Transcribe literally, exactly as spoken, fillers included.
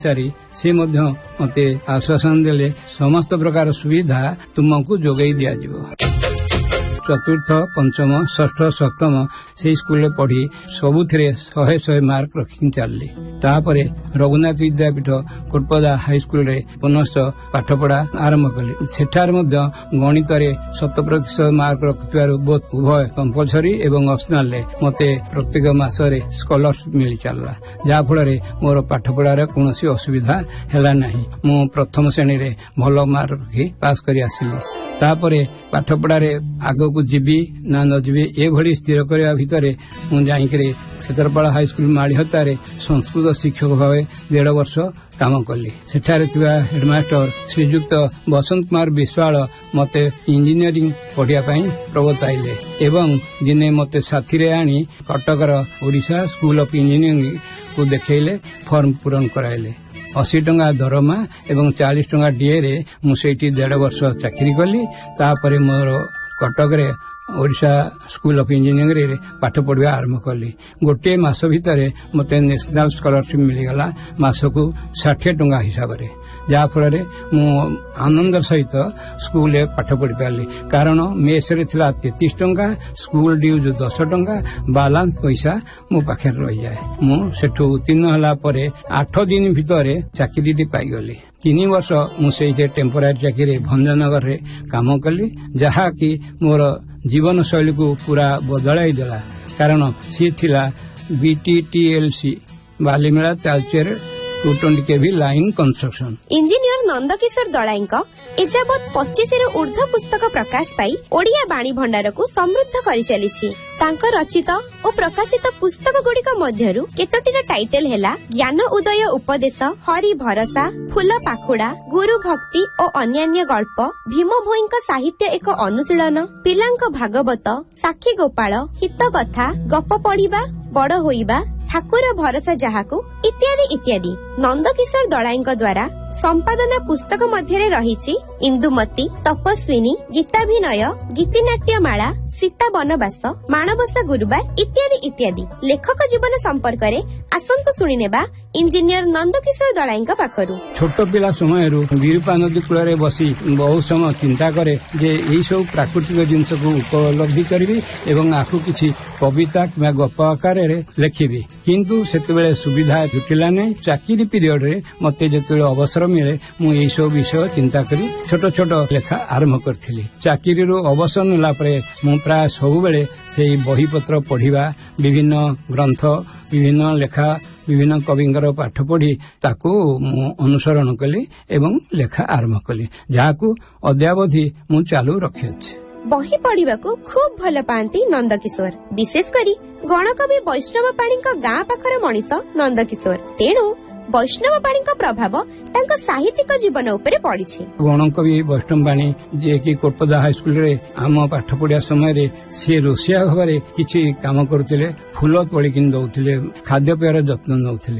से मते आश्वासन देले समस्त प्रकार सुविधा तुमको जोगई दिया जिवो। चतुर्थ पंचम षष्ठ सप्तम से स्कूल पढ़ी सबुथिरे शहे शहे मार्क रखी चलली। तापरे रघुनाथ विद्यापीठ कोटपदा हाईस्कूल रे पुनश्च पाठपढ़ा आरंभ कली। सेठार मध्य गणित रे शत प्रतिशत मार्क रखुथिबारु बोथ उभय कंपलसरी एवं ऑप्शनल रे मते प्रत्येक मासरे स्कॉलरशिप मिली चलला। जा फल रे मोर पाठपढ़ार कोनोसी असुविधा हैला नाही। मु प्रथम श्रेणी रे भलो मार्क रखी पास करी आसिली। तापरे पाठपढ़ारे आगकू जीवी ना न जीवी एभली स्थिर करबा भितरे मु जाईकरे क्षेत्रपाल हाईस्कूल माड़ीहतारे संस्कृत शिक्षक भाव डेढ़ वर्ष काम कली। सेठारे थिबा हेडमास्टर श्रीयुक्त बसंत कुमार विश्वाल मते इंजीनियरिंग पढ़िया पई प्रवर्ताइले एवं दिने मते साथीरे आनी कटकर ओडिशा स्कूल ऑफ इंजीनियरिंग को देखैले फॉर्म पूरण कराइले। अशी टंका दरमा एवं चालीस टंका डीए रे मुझे डेढ़ वर्ष चाकरी कली। तापरे मोर कटक रे ओडिशा स्कूल ऑफ इंजीनियरिंग रे पाठ पढ़िया आरंभ कली। गोटे मास भितर मते नेशनल स्कॉलरशिप मिलीगला मासकू षाठी टंका हिसाब रे। जहा फल मु आनंद सहित स्कूल पाठ पढ़ी पारली। कारण मेस रे थिला तैंतीस टंका, स्कूल ड्यूज दस टंका, बालांस पैसा मो पाखे रही जाए। मु सेठू उत्तीर्ण होला परे आठ दिन भितर चाकरी पाईगली। तीन वर्ष मुझे टेम्पोरारी चाकरी भंजनगर रे काम कली, जहा कि मोर जीवन शैली को पूरा बदलाई देला। कारण सी थिला बीटीटीएलसी Balimela Talcher to twenty KV line construction. Engineer Nandkishore दलाईଙ୍କ एजाबत पच्चीस रु ऊर्ध्व पुस्तक प्रकाश पाई ओडिया बाणी भंडार को समृद्ध करि चलिछि। तांक रचित और प्रकाशित पुस्तक गुड़िक मध्यरु केतोटीर टाइटल हेला ज्ञान उदय उपदेश, हरि भरोसा, फूल पाखुड़ा, गुरु भक्ति और अन्यान्य गल्प, भीम भोईଙ୍କ साहित्य एक अनुशीलन, पिलांक भागवत, साक्षी गोपाल, हित कथा, गप पढ़िबा, बड़ होइबा, ठाकुर भरोसा जहाकू इत्यादि इत्यादि। नंदकिशोर दलाईଙ୍କ द्वारा संपादना पुस्तक मध्य रही इंदुमती, तपस्विनी, गीताभिनय, गीतिनाट्यमाला, सीता बनवास, माणबसा गुरुवार इत्यादि इत्यादि। लेखक जीवन संपर्क रे आसंतु सुनी नेबा इंजीनियर नंदकिशोर दलाईଙ୍କ पाखरु। छोट पिला समय विरूपा नदी कूल बसी बहुत समय चिंता करे जे यही सब प्राकृतिक जिनस को उपलब्धि करी एवं आखु किछि कविता कि गप आकार लिखिबी। किंतु सेतेबेले सुविधा जुटिला नहीं। चाकरी पीरियड रे मते जेतेबेले अवसर मिले मु एही सब विषय चिंता करी छोट छोट लेखा आरंभ करथिली। चाकरी रो अवसर नेला परे मु प्राय सबुबेले सेही बही पत्र पढ़िबा, विभिन्न ग्रंथ, विभिन्न लेखा, विभिन्न कविंगर पाठ पढ़ी ताकू अनुसरण कली एवं लेखा आरंभ कली, जहाकू अद्यावधि मु चालू रखी अछि। बही पढ़िबा को खूब भल पांती नंदकिशोर। विशेष करी गणकवि वैष्णव पाणीଙ୍କ गाँ पाखर मनीष नंदकिशोर। तेणु वैष्णव पाणीଙ୍କ प्रभाव तांको साहित्यिक जीवन उपरे पड़िछि। गणकवि वैष्णव पाणी जे कि कोटपदा हाईस्कूल रे आम पाठ पढ़िया समय रे से रोसिया भाव किछि काम करुथिले, फूल तोलिकिन दउथिले, खाद्य पेयर जत्न नउथिले।